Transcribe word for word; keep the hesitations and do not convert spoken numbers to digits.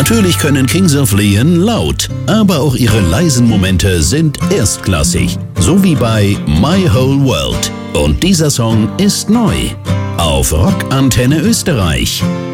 Natürlich können Kings of Leon laut, aber auch ihre leisen Momente sind erstklassig. So wie bei My Whole World. Und dieser Song ist neu. Auf Rock Antenne Österreich.